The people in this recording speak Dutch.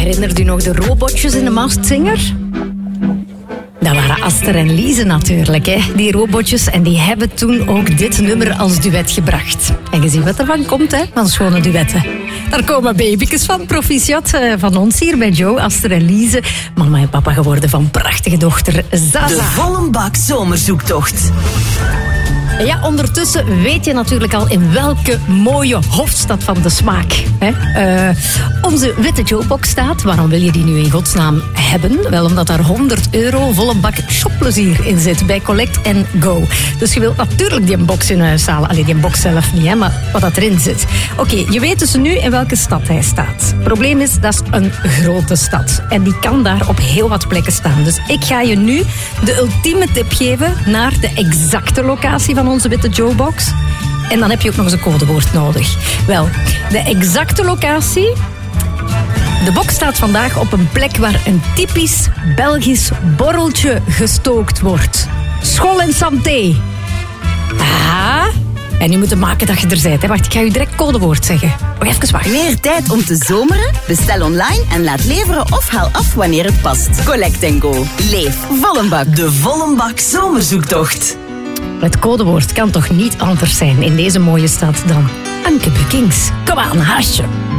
Herinnert u nog de robotjes in de Masked Singer? Dat waren Aster en Lise natuurlijk, hè? Die robotjes. En die hebben toen ook dit nummer als duet gebracht. En je ziet wat ervan komt, hè? Van schone duetten. Daar komen babykes van. Proficiat van ons hier bij Joe, Aster en Lise. Mama en papa geworden van prachtige dochter Zaza. De volle bak zomerzoektocht. Ja, ondertussen weet je natuurlijk al in welke mooie hoofdstad van de smaak onze witte Joe-box staat. Waarom wil je die nu in godsnaam hebben? Wel, omdat daar €100 volle bak shopplezier in zit bij Collect & Go. Dus je wilt natuurlijk die box in huis halen. Allee, die box zelf niet, hè, maar wat dat erin zit. Oké, je weet dus nu in welke stad hij staat. Het probleem is, dat is een grote stad. En die kan daar op heel wat plekken staan. Dus ik ga je nu de ultieme tip geven naar de exacte locatie van onze witte Joe-box. En dan heb je ook nog eens een codewoord nodig. Wel, de exacte locatie. De box staat vandaag op een plek waar een typisch Belgisch borreltje gestookt wordt. School en santé. Ah, en nu moet je maken dat je er bent. Hè. Wacht, ik ga je direct codewoord zeggen. Wacht even, wacht. Meer tijd om te zomeren? Bestel online en laat leveren of haal af wanneer het past. Collect & Go. Leef volle bak. De volle bak zomerzoektocht. Het codewoord kan toch niet anders zijn in deze mooie stad dan Anke Bukings. Kom aan, haasje.